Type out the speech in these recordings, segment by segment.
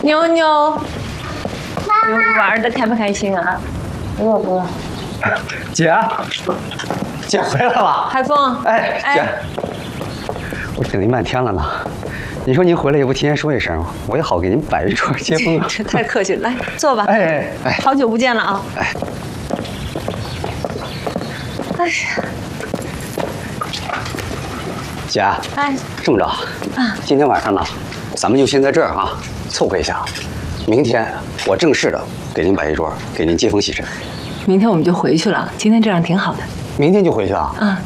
妞妞，玩的开不开心啊？饿不饿？ 姐，姐回来了。 海峰， 哎，姐，我等您半天了呢。你说您回来也不提前说一声，我也好给您摆一桌接风啊。 这太客气了，来坐吧。 哎， 好久不见了啊。哎呀， 姐， 哎， 这么着啊，今天晚上呢，咱们就先在这儿啊凑合一下。明天我正式的给您摆一桌，给您接风洗尘。 明天我们就回去了，今天这样挺好的。 明天就回去啊？ 嗯。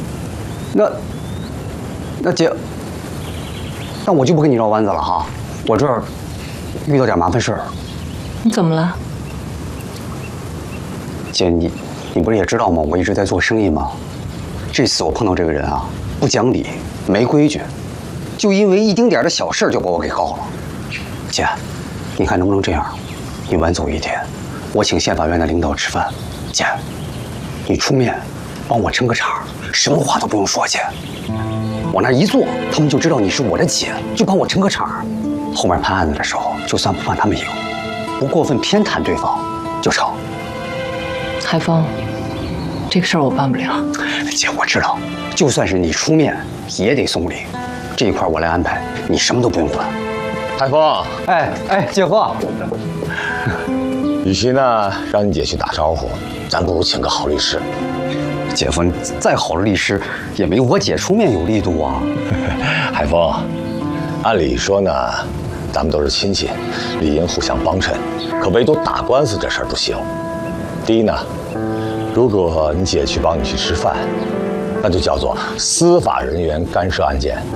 那姐，那我就不跟你绕弯子了哈。我这儿遇到点麻烦事儿。 你怎么了？ 姐，你不是也知道吗？我一直在做生意吗？这次我碰到这个人啊，不讲理，没规矩，就因为一丁点的小事就把我给告了。姐，你看能不能这样？你晚走一天，我请县法院的领导吃饭。姐，你出面帮我撑个场，什么话都不用说，姐。我那一坐，他们就知道你是我的姐，就帮我撑个场。后面判案子的时候，就算不判他们赢，不过分偏袒对方，就成。 海峰，这个事儿我办不了。 姐，我知道，就算是你出面，也得送礼。这一块我来安排，你什么都不用管。 海峰， 哎，姐夫， 与其呢让你姐去打招呼，咱不如请个好律师。 姐夫，再好的律师也没我姐出面有力度啊。 海峰，按理说呢，咱们都是亲戚，理应互相帮衬，可唯独打官司这事儿不行。第一呢，如果你姐去帮你去吃饭，那就叫做司法人员干涉案件，